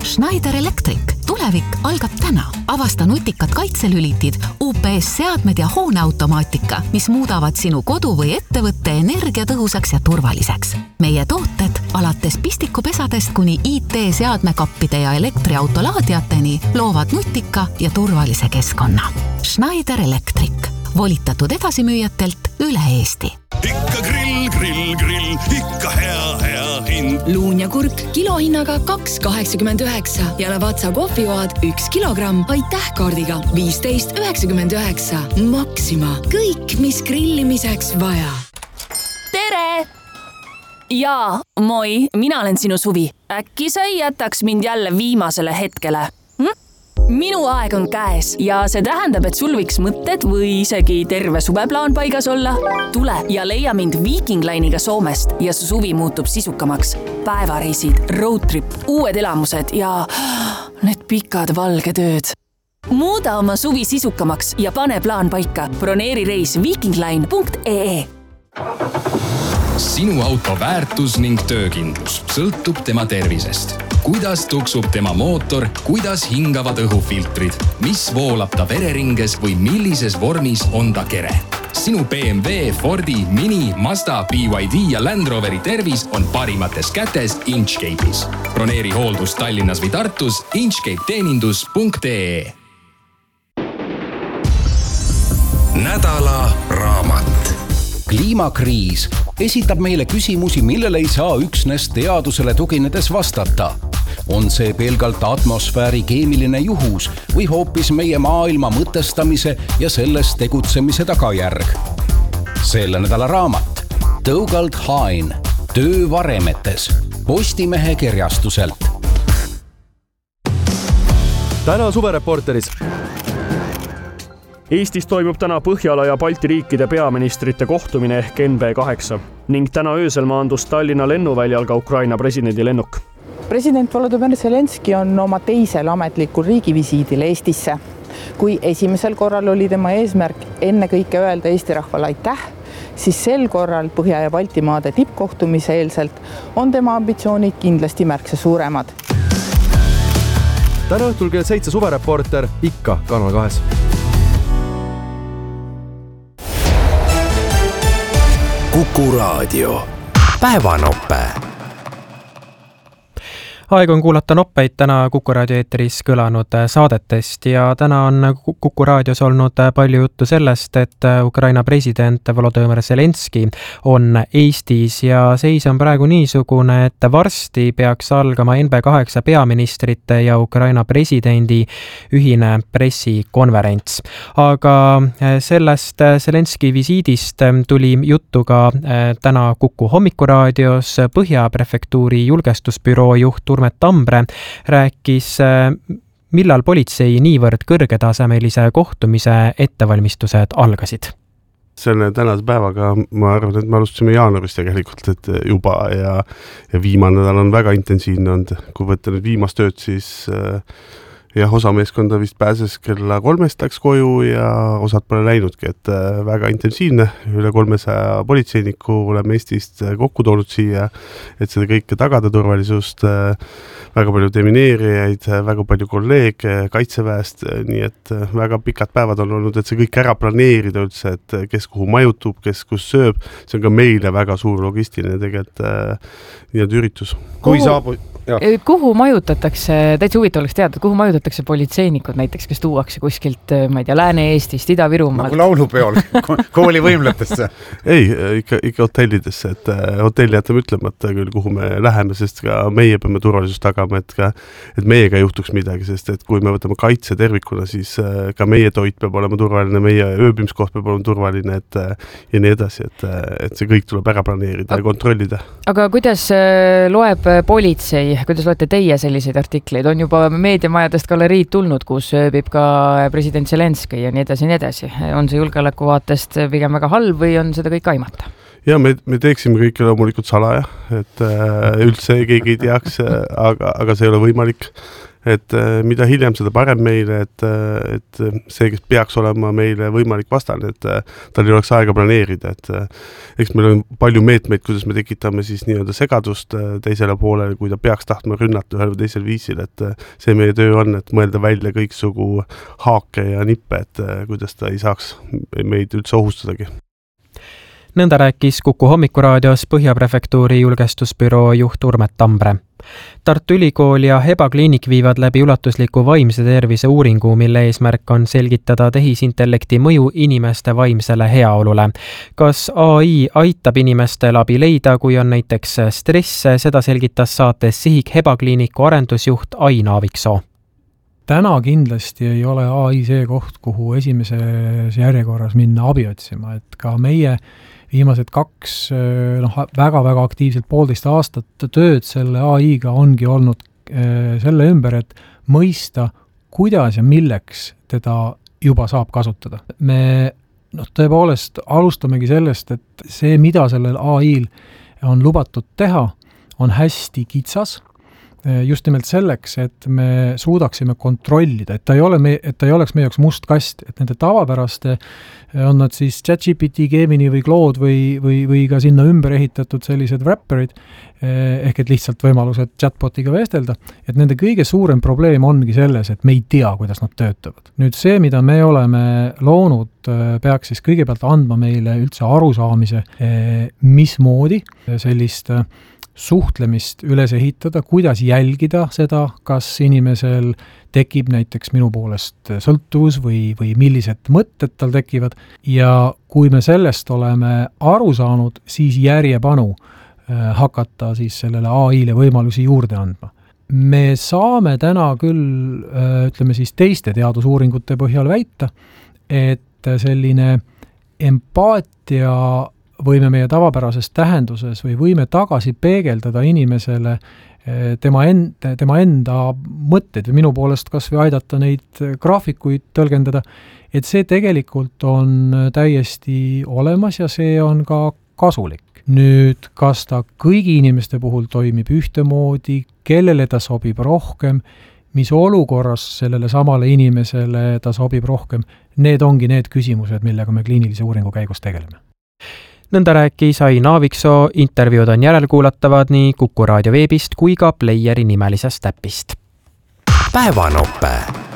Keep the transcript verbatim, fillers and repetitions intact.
Schneider Electric. Tulevik algab täna. Avasta nutikad kaitselülitid, U P S-seadmed ja hooneautomaatika, mis muudavad sinu kodu või ettevõtte energiatõhusaks ja turvaliseks. Meie tooted alates pistikupesadest kuni I T-seadmekappide ja elektriautolaadiateni loovad nutika ja turvalise keskkonna. Schneider Electric. Volitatud edasimüüjatelt üle Eesti. Ikka grill, grill, grill, ikka hea, hea hind. Luun ja kurk kilohinnaga kaks kaheksakümmend üheksa ja Lavazza kohvijoad üks kilogramm aitäh kaardiga viisteist üheksakümmend üheksa. Maxima. Kõik, mis grillimiseks vaja. Tere! Jaa, moi, mina olen sinu Suvi. Äkki sa ei jätaks mind jälle viimasele hetkele? Hm? Minu aeg on käes ja see tähendab, et sul võiks mõtted või isegi terve suveplaan paigas olla. Tule ja leia mind Viking Line'iga Soomest ja su suvi muutub sisukamaks. Päevareisid, roadtrip, uued elamused ja need pikad valged ööd. Muuda oma suvi sisukamaks ja pane plaan paika. Broneeri reis vikingline punkt ee. Sinu auto väärtus ning töökindlus sõltub tema tervisest. Kuidas tuksub tema mootor, kuidas hingavad õhufiltrid, mis voolab ta vereringes või millises vormis on ta kere. Sinu B M W, Fordi, Mini, Mazda, B Y D ja Land Roveri tervis on parimates kätes Inchcape'is. Broneeri hooldus Tallinnas või Tartus inchcape teenindus punkt ee. Nädala raamat. Kliimakriis esitab meile küsimusi, millele ei saa üksnes teadusele tuginedes vastata. On see pelgalt atmosfääri keemiline juhus või hoopis meie maailma mõtestamise ja selles tegutsemise tagajärg? Selle nädala raamat Dougald Hine, Töö varemetes, Postimehe kirjastuselt. Täna suvereporteris. Eestis toimub täna Põhjala ja Balti riikide peaministrite kohtumine ehk N B kaheksa ning täna öösel maandus Tallinna lennuväljal ka Ukraina presidendi lennuk. President Volodymyr Zelenski on oma teisel ametlikul riigivisiidil Eestisse. Kui esimesel korral oli tema eesmärk enne kõike öelda Eesti rahvale aitäh, siis sel korral Põhja- ja Baltimaade tippkohtumise eelselt on tema ambitsioonid kindlasti märksa suuremad. Täna õhtul kell seitse suvereporter ikka Kanal kahes. Kuku Raadio. Päevanoppe. Aeg on kuulata noppeid täna Kuku Raadio eeteris kõlanud saadetest ja täna on Kuku Raadios olnud palju juttu sellest, et Ukraina president Volodymyr Zelenski on Eestis ja seis on praegu niisugune, et varsti peaks algama N B kaheksa peaministrite ja Ukraina presidendi ühine pressikonverents. Aga sellest Zelenski visiidist tuli juttu ka täna Kuku hommikuraadios. Põhja prefektuuri julgestusbüroo juht Urmet Tambre rääkis, millal politsei niivõrd kõrgetasemelise kohtumise ettevalmistused algasid. Selle tänase päevaga ma arvan, et me alustasime jaanuaris tegelikult et juba ja, ja viimane nädal on väga intensiivne olnud. Kui võtta nüüd viimast tööd, siis jah, osa meeskonda vist pääses kella kolmest läks koju ja osad pole läinudki, et väga intensiivne. Üle kolmesaja politseiniku oleme Eestist kokku toonud siia, et seda kõike tagada turvalisust. Väga palju demineerijaid, väga palju kolleege Kaitseväest, nii et väga pikad päevad on olnud, et see kõik ära planeerida üldse, et kes kuhu majutub, kes kus sööb. See on ka meile väga suur logistiline tegelikult nii et üritus. Kui saabu... Ja. Kuhu majutatakse, täitsa huvitav oleks teada, kuhu majutatakse politseinikud näiteks, kes tuuakse kuskilt, ma ei tea, Lääne-Eestist, Ida-Virumaalt? Nagu laulupeol, kooli võimletesse. Ei, ikka, ikka hotellidesse, et hotelli jätame ütlemata küll, kuhu me läheme, sest ka meie peame turvalisust tagama, et, ka, et meiega ei juhtuks midagi, sest et kui me võtame kaitse tervikuna, siis ka meie toit peab olema turvaline, meie ööbimiskoht peab olema turvaline, et, ja nii edasi, et, et see kõik tuleb ära planeerida ja kontrollida. Aga kuidas loeb politsei? Kuidas loete teie selliseid artikleid? On juba meediamajadest galeriid tulnud, kus ööbib ka president Zelenski ja nii edasi ja nii edasi. On see julgeoleku vaatest pigem väga halb või on seda kõik aimata? Ja me, me teeksime kõike loomulikult salaja, et üldse keegi ei teaks, aga, aga see ei ole võimalik. et mida hiljem, seda parem meile, et, et see, kes peaks olema meile võimalik vastane, et tal ei oleks aega planeerida, et eks meil on palju meetmeid, kuidas me tekitame siis nii-öelda segadust teisele poolele, kui ta peaks tahtma rünnata ühel või teisel viisil, et see meie töö on, et mõelda välja kõiksugu haake ja nippe, et kuidas ta ei saaks meid üldse ohustadagi. Nõnda rääkis Kuku hommikuraadios Põhjaprefektuuri julgestusbüroo juht Urmet Tambre. Tartu Ülikool ja Heba kliinik viivad läbi ulatusliku vaimse tervise uuringu, mille eesmärk on selgitada tehisintellekti mõju inimeste vaimsele heaolule. Kas A I aitab inimestel abi leida, kui on näiteks stress, seda selgitas saates Sihik Heba kliiniku arendusjuht Ain Aaviksoo. Täna kindlasti ei ole A I see koht, kuhu esimeses järjekorras minna abi otsima, et ka meie viimased kaks noh, väga-väga aktiivselt poolteist aastat tööd selle A I-ga ongi olnud selle ümber, et mõista, kuidas ja milleks teda juba saab kasutada. Me noh, tõepoolest alustamegi sellest, et see, mida sellel A I-l on lubatud teha, on hästi kitsas, just nimelt selleks, et me suudaksime kontrollida, et ta ei ole me, et ta ei oleks meie jaoks must kast, et nende tavapäraste on nad siis ChatGPT, Gemini või Claude või, või, või ka sinna ümber ehitatud sellised wrapperid, ehk et lihtsalt võimalused chatbotiga vestelda, et nende kõige suurem probleem ongi selles, et me ei tea, kuidas nad töötavad. Nüüd see, mida me oleme loonud, peaks siis kõigepealt andma meile üldse arusaamise, mismoodi sellist suhtlemist üles ehitada, kuidas jälgida seda, kas inimesel tekib näiteks minu poolest sõltuvus või, või millised mõtted tal tekivad ja kui me sellest oleme aru saanud, siis järjepanu hakata siis sellele A I-le võimalusi juurde andma. Me saame täna küll, ütleme siis teiste teadusuuringute põhjal väita, et selline empaatia võime meie tavapärases tähenduses või võime tagasi peegeldada inimesele tema enda, tema enda mõtted või minu poolest kas või aidata neid graafikuid tõlgendada, et see tegelikult on täiesti olemas ja see on ka kasulik. Nüüd, kas ta kõigi inimeste puhul toimib ühtemoodi, kellele ta sobib rohkem, mis olukorras sellele samale inimesele ta sobib rohkem, need ongi need küsimused, millega me kliinilise uuringu käigus tegeleme. Nõnda rääkis Ain Aaviksoo, intervjuud on järelkuulatavad nii Kuku raadio veebist kui ka Playeri nimelisest äpist. Päevanope.